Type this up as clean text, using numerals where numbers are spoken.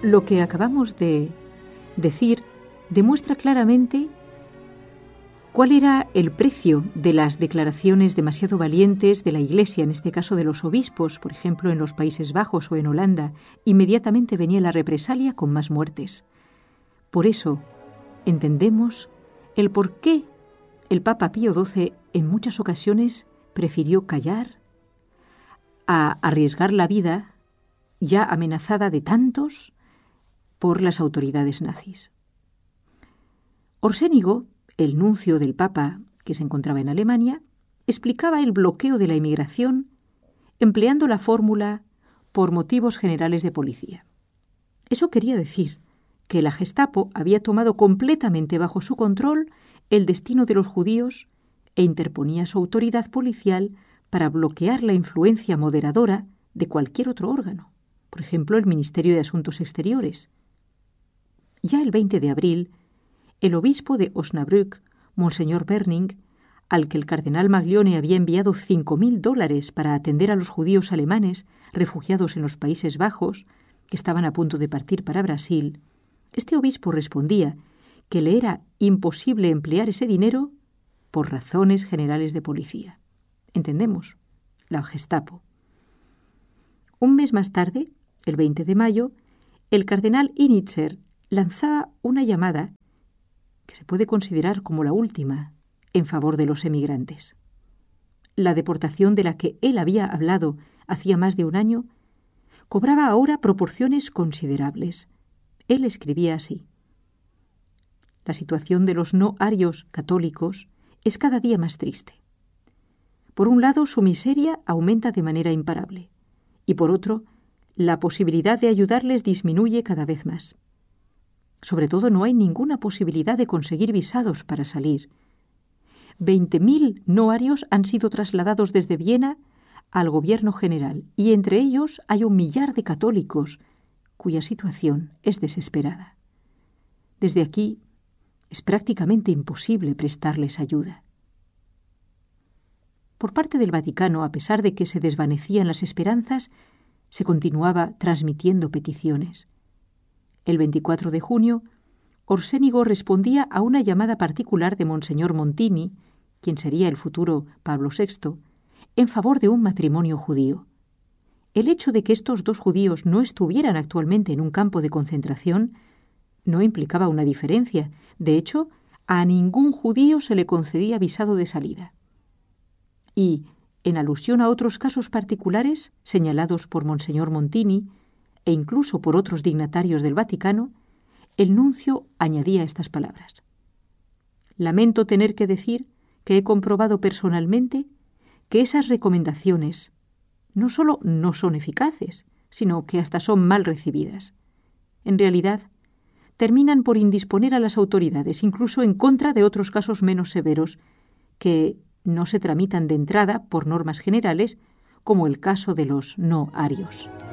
Lo que acabamos de decir demuestra claramente cuál era el precio de las declaraciones demasiado valientes de la Iglesia, en este caso de los obispos, por ejemplo en los Países Bajos o en Holanda. Inmediatamente venía la represalia con más muertes. Por eso entendemos el por qué el Papa Pío XII en muchas ocasiones prefirió callar a arriesgar la vida ya amenazada de tantos por las autoridades nazis. Orsénigo, el nuncio del Papa que se encontraba en Alemania, explicaba el bloqueo de la inmigración empleando la fórmula por motivos generales de policía. Eso quería decir que la Gestapo había tomado completamente bajo su control el destino de los judíos e interponía su autoridad policial para bloquear la influencia moderadora de cualquier otro órgano, por ejemplo el Ministerio de Asuntos Exteriores. Ya el 20 de abril, el obispo de Osnabrück, Monseñor Berning, al que el cardenal Maglione había enviado $5.000 para atender a los judíos alemanes refugiados en los Países Bajos, que estaban a punto de partir para Brasil, este obispo respondía que le era imposible emplear ese dinero por razones generales de policía. ¿Entendemos? La Gestapo. Un mes más tarde, el 20 de mayo, el cardenal Initzer lanzaba una llamada que se puede considerar como la última en favor de los emigrantes. La deportación de la que él había hablado hacía más de un año cobraba ahora proporciones considerables. Él escribía así: la situación de los no arios católicos es cada día más triste. Por un lado, su miseria aumenta de manera imparable, y por otro, la posibilidad de ayudarles disminuye cada vez más. Sobre todo, no hay ninguna posibilidad de conseguir visados para salir. 20.000 no arios han sido trasladados desde Viena al gobierno general, y entre ellos hay 1 millar de católicos, cuya situación es desesperada. Desde aquí es prácticamente imposible prestarles ayuda. Por parte del Vaticano, a pesar de que se desvanecían las esperanzas, se continuaba transmitiendo peticiones. El 24 de junio, Orsénigo respondía a una llamada particular de Monseñor Montini, quien sería el futuro Pablo VI, en favor de un matrimonio judío. El hecho de que estos dos judíos no estuvieran actualmente en un campo de concentración no implicaba una diferencia. De hecho, a ningún judío se le concedía visado de salida. Y, en alusión a otros casos particulares señalados por Monseñor Montini e incluso por otros dignatarios del Vaticano, el nuncio añadía estas palabras: lamento tener que decir que he comprobado personalmente que esas recomendaciones no solo no son eficaces, sino que hasta son mal recibidas. En realidad, terminan por indisponer a las autoridades, incluso en contra de otros casos menos severos, que no se tramitan de entrada por normas generales, como el caso de los no arios.